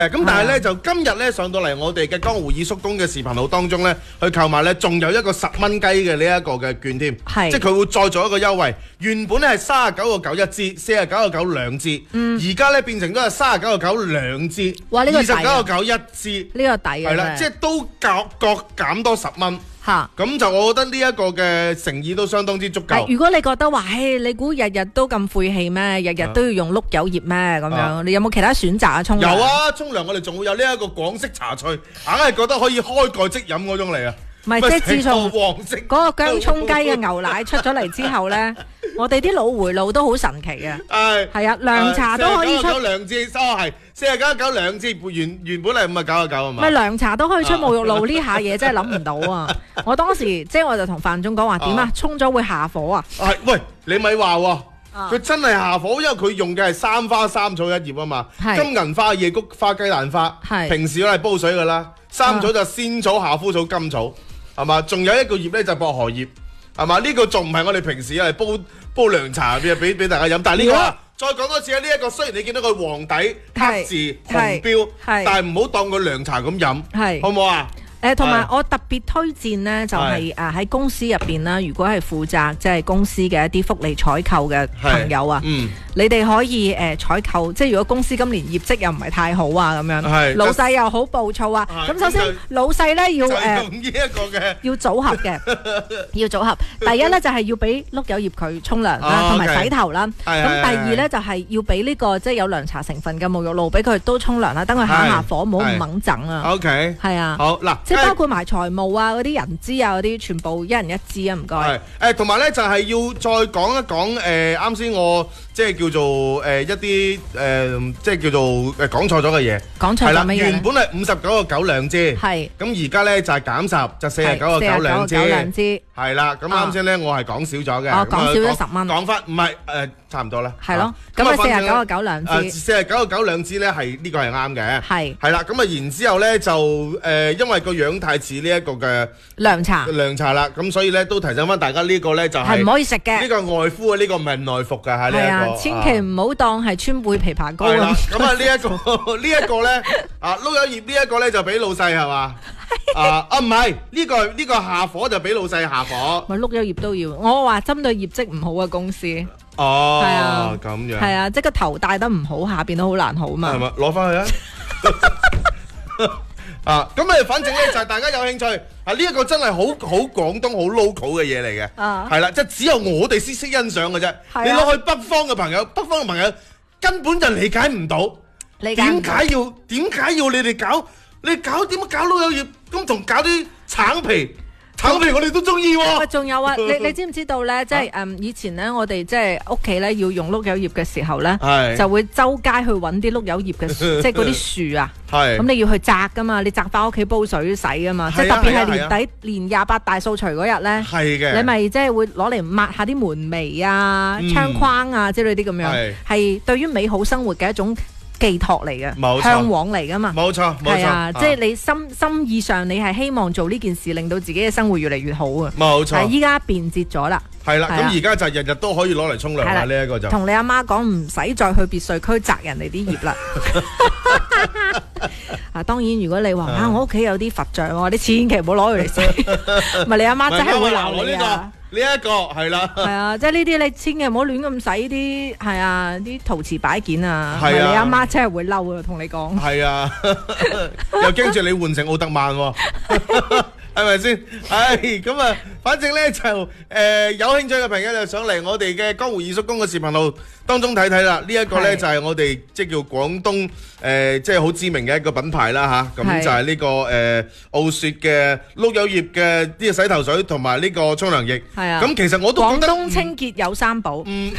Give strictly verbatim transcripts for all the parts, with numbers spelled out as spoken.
咁但係咧就今日咧上到嚟我哋嘅江湖耳叔公嘅視頻號當中咧，去購買咧仲有一個十蚊雞嘅呢一個嘅券添，即係佢會再做一個優惠。原本咧係三十九個九一支，四十九個九兩支，而家咧變成都係三十九個九兩支， 哇！呢個抵啊！ 二十九個九一支， 呢個抵啊！ 係啦，即係都各各減多十蚊。 嚇， 咁就我覺得呢一個嘅誠意都相當之足夠。 如果你覺得話，唉，你估日日都咁晦氣咩？日日都要用碌柚葉咩？咁樣，你有冇其他選擇啊？沖涼有啊，沖涼我哋仲會有呢一個廣式茶萃，硬係覺得可以開蓋即飲嗰種嚟啊！ 唔係，即係自從黃色嗰個薑葱雞嘅牛奶出咗嚟之後咧，我哋啲腦回路都好神奇嘅。 係係啊，涼茶都可以出兩支，哦係四十九九兩支，原原本係五十九個九啊嘛。 咪涼茶都可以出沐浴露呢下嘢，真係諗唔到啊！我當時即係我就同范總講話點啊，沖咗會下火啊！ 係喂，你咪話喎。佢真係下火，因為佢用嘅係三花三草一葉啊嘛，金銀花、夜菊花、雞蛋花，平時攞嚟煲水噶啦。三草就仙草、夏枯草、甘草，係嘛？仲有一個葉咧就薄荷葉，係嘛？呢個仲唔係我哋平時嚟煲煲涼茶嘅，俾俾大家飲。但係呢個再講多次啊，呢一個雖然你見到佢黃底黑字紅標，但係唔好當佢涼茶咁飲，好唔好啊？ 誒，同埋我特別推薦呢，就係誒喺公司入邊啦。如果係負責即係公司嘅一啲福利採購嘅朋友啊，你哋可以誒採購。即係如果公司今年業績又唔係太好啊，咁樣老細又好暴躁啊。咁首先老細咧要誒呢一個嘅要組合嘅，要組合。第一咧就係要俾碌柚葉佢沖涼啦，同埋洗頭啦。咁第二咧就係要俾呢個即係有涼茶成分嘅沐浴露俾佢都沖涼啦，等佢下下火，唔好咁猛整啊。 OK， 係啊， 好嗱。 即係包括埋財務啊，嗰啲人資啊，嗰啲全部一人一支啊，唔該。 係誒，同埋咧就係要再講一講誒，啱先我即係叫做誒一啲誒，即係叫做誒講錯咗嘅嘢。 講錯咗乜嘢咧？ 原本係五十九個九兩支， 係咁而家咧就係減十，就四十九個九兩支。 兩支係啦，咁啱先咧我係講少咗嘅。 哦，講少咗十蚊。 講翻唔係誒，差唔多啦。 係咯，咁啊四十九個九兩支。 誒，四十九個九兩支咧係呢個係啱嘅。 係係啦，咁啊然之後咧就誒，因為個樣太似呢一個嘅涼茶， 涼茶啦，咁所以咧都提醒翻大家呢個咧就係唔可以食嘅。 呢個外敷啊，呢個唔係內服㗎，係呢一個。 千祈唔好當係川貝枇杷膏咁。 咁啊呢一個呢一個咧啊碌柚葉呢一個咧就俾老細係嘛？啊啊唔係呢個呢個下火就俾老細下火。 咪碌柚葉都要，我話針對業績唔好嘅公司。 哦， 係啊， 咁樣。 係啊，即係個頭戴得唔好，下邊都好難好嘛。 係咪攞翻去啊？啊，咁誒，反正咧就係大家有興趣啊，呢一個真係好好廣東好 local 嘅嘢嚟嘅，係啦，即係只有我哋先識欣賞嘅啫。你攞去北方嘅朋友，北方嘅朋友根本就理解唔到，點解要點解要你哋搞？你搞點樣搞碌柚葉？咁同搞啲橙皮？橙皮我哋都中意喎。 喂，仲有啊，你你知唔知道咧？即係誒，以前咧，我哋即係屋企咧要用碌柚葉嘅時候咧，就會周街去揾啲碌柚葉嘅樹，即係嗰啲樹啊。係。咁你要去摘噶嘛？你摘翻屋企煲水洗噶嘛？即係特別係年底年廿八大掃除嗰日咧，係嘅。你咪即係會攞嚟抹下啲門楣啊、窗框啊之類啲咁樣，係對於美好生活嘅一種寄託嚟嘅，向往嚟噶嘛， 冇錯，冇錯， 係啊，即係你心心意上，你係希望做呢件事，令到自己嘅生活越嚟越好啊，冇錯，係依家便捷咗啦，係啦，咁而家就日日都可以攞嚟沖涼啦，呢一個就同你阿媽講，唔使再去別墅區摘人哋啲葉啦。啊，當然如果你話啊，我屋企有啲佛像喎，你千祈唔好攞佢嚟洗，唔係你阿媽真係會鬧你啊。 呢一個係啦，係啊，即係呢啲你千祈唔好亂咁洗啲係啊啲陶瓷擺件啊，係你阿媽真係會嬲啊，同你講。係啊， 又驚住你換成奧特曼喎，係咪先？唉，咁啊，反正咧就誒有興趣嘅朋友就上嚟我哋嘅江湖二叔公嘅視頻號當中睇睇啦。呢一個咧就係我哋即係叫廣東誒即係好知名嘅一個品牌啦嚇。咁就係呢個誒傲雪嘅碌柚葉嘅呢個洗頭水同埋呢個沖涼液。係啊。咁其實我都覺得廣東清潔有三寶。嗯。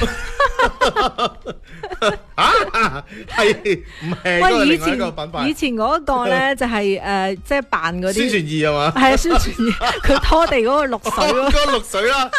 啊，係唔係？ 喂，以前以前嗰個咧就係誒即係扮嗰啲宣傳儀係嘛？ 係啊，宣傳儀佢拖地嗰個綠水咯， 嗰個綠水啦。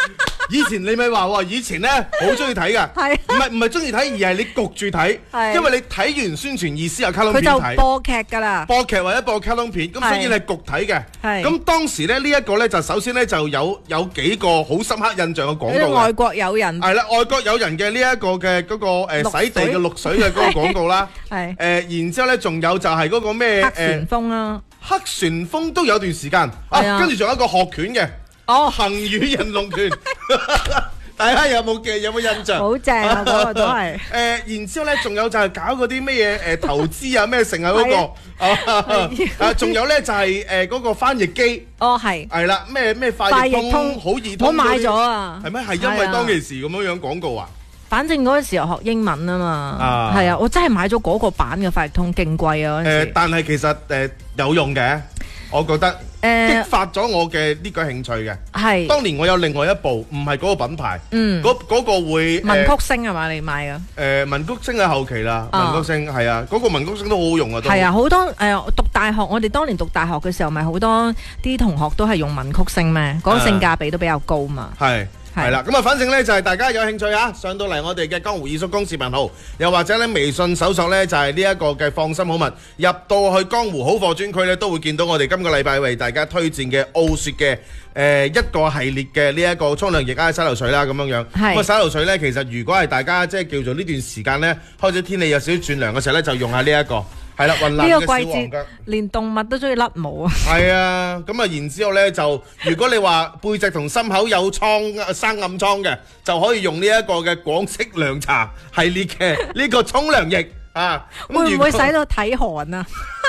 以前你咪話喎，以前咧好中意睇噶， 係唔係唔係中意睇，而係你焗住睇，因為你睇完宣傳意思有卡通片睇， 佢就播劇㗎啦， 播劇或者播卡通片，咁所以你係焗睇嘅。咁當時咧呢一個咧就首先咧就有有幾個好深刻印象嘅廣告嘅， 外國友人係啦，外國友人嘅呢一個嘅嗰個誒洗地嘅綠水嘅嗰個廣告啦， 係誒然之後咧仲有就係嗰個咩黑旋風啦， 黑旋風都有段時間啊，跟住仲有一個學拳嘅。哦，恆宇人龍拳，大家有冇嘅有冇印象？ 好正啊，嗰個都係。誒， 然之後咧，仲有就係搞嗰啲咩嘢誒投資啊，咩成啊嗰個，啊，仲有咧就係誒嗰個翻譯機。哦，係。係啦，咩咩快譯通、好易通。 我買咗啊。 係咩？係因為當其時咁樣樣廣告啊？ 反正嗰個時候學英文啊嘛。係啊，我真係買咗嗰個版嘅快譯通，勁貴啊嗰陣時。誒， 但係其實誒有用嘅。我覺得激發咗我嘅呢個興趣嘅，係當年我有另外一部，唔係嗰個品牌，嗯，嗰嗰個會文曲星係嘛？你買嘅？ 誒文曲星係後期啦，文曲星係啊，嗰個文曲星都好好用啊， 係啊，好多誒讀大學，我哋當年讀大學嘅時候，咪好多啲同學都係用文曲星咩？嗰個性價比都比較高嘛，係。 係啦，咁啊，反正咧就係大家有興趣啊，上到嚟我哋嘅江湖二叔公視頻號，又或者咧微信搜索咧就係呢一個嘅放心好物，入到去江湖好貨專區咧都會見到我哋今個禮拜為大家推薦嘅傲雪嘅誒一個系列嘅呢一個沖涼液啊洗頭水啦咁樣樣。咁啊洗頭水咧，其實如果係大家即係叫做呢段時間咧開始天氣有少少轉涼嘅時候咧，就用下呢一個。係啦，雲南嘅小黃薑， 連動物都中意甩毛啊！ 係啊，咁啊，然之後咧就，如果你話背脊同心口有瘡、生暗瘡嘅，就可以用呢一個嘅廣式涼茶系列嘅呢個沖涼液啊。 會唔會使到體寒啊？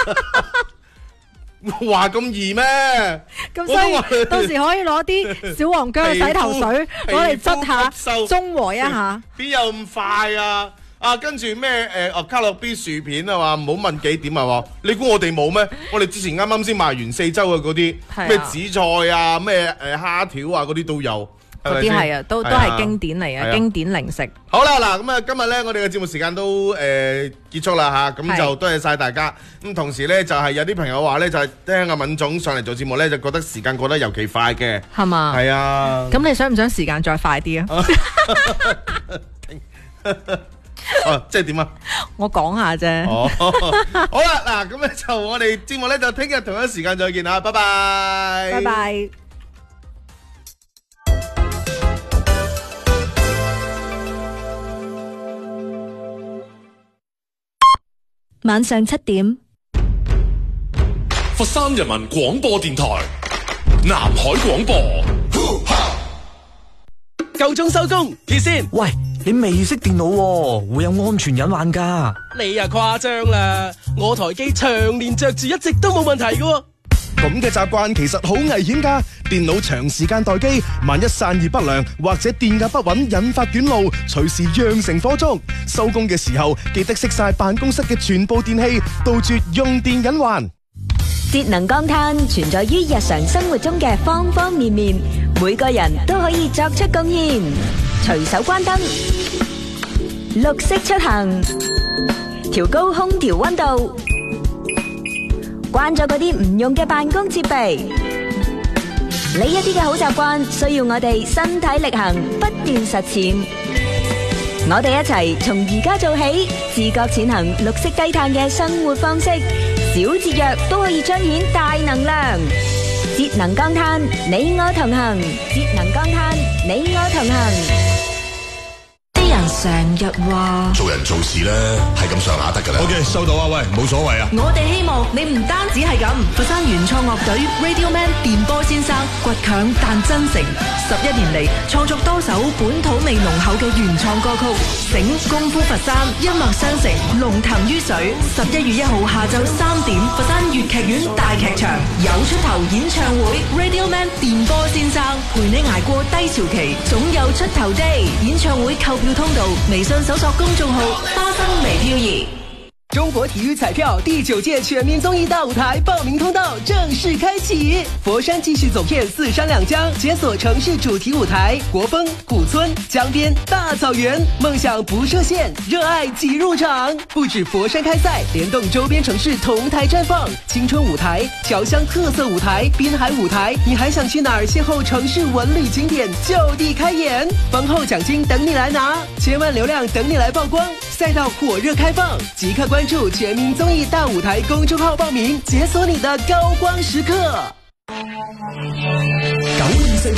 話咁易咩？ 咁所以到時可以攞啲小黃薑嘅洗頭水攞嚟捽下，中和一下。 邊有咁快啊？啊，跟住咩誒？哦，卡樂 B 薯片啊嘛，唔好問幾點啊嘛。你估我哋冇咩？我哋之前啱啱先賣完四周嘅嗰啲咩紫菜啊，咩誒蝦條啊，嗰啲都有。 嗰啲係啊，都都係經典嚟嘅，經典零食。 好啦，嗱咁啊，今日咧我哋嘅節目時間都誒結束啦嚇，咁就多謝曬大家。咁同時咧就係有啲朋友話咧就係聽阿敏總上嚟做節目咧，就覺得時間過得尤其快嘅。 係嘛？係啊。 咁你想唔想時間再快啲啊？ 哦，即係點啊？ 我講下啫。 哦，好啦，嗱，咁咧就我哋節目咧就聽日同一時間再見啦，拜拜。 拜拜。 晚上七點， 佛山人民廣播電台，南海廣播。 夠鐘收工，起先。 喂，你未識電腦喎，會有安全隱患㗎。 你啊誇張啦，我台機長年着住一直都冇問題㗎。 咁嘅習慣其實好危險㗎，電腦長時間待機，萬一散熱不良或者電壓不穩引發短路，隨時釀成火燭。收工嘅時候記得熄晒辦公室嘅全部電器，杜絕用電隱患。 節能降碳存在於日常生活中嘅方方面面，每個人都可以作出貢獻。隨手關燈，綠色出行，調高空調溫度，關咗嗰啲唔用嘅辦公設備。呢一啲嘅好習慣需要我哋身體力行，不斷實踐。我哋一齊從而家做起，自覺踐行綠色低碳嘅生活方式，小節約都可以彰顯大能量。節能降碳，你我同行；節能降碳，你我同行。啲人成日話做人做事咧係咁上下得噶啦。 OK， 收到啊，喂，冇所謂啊。 我哋希望你唔單止係咁，佛山原創樂隊 Radio Man 電波先生倔強但真誠，十一年嚟創作多首本土味濃厚嘅原創歌曲，醒功夫佛山，音樂相承，龍騰於水。十一月一號下晝三點，佛山粵劇院大劇場有出頭演唱會 Radio Man 電波先生陪你捱過低潮期，總有出頭的。演唱會購票通道，微信搜索公眾號花生微飄移。 中博体育彩票第九届全民综艺大舞台报名通道正式开启，佛山继续走遍四山两江，解锁城市主题舞台，国风、古村、江边、大草原，梦想不设限，热爱即入场。不止佛山开赛，联动周边城市同台绽放，青春舞台、侨乡特色舞台、滨海舞台，你还想去哪儿邂逅城市文旅景点？就地开演，丰厚奖金等你来拿，千万流量等你来曝光，赛道火热开放，即刻关注全民综艺大舞台公众号报名，解锁你的高光时刻。 九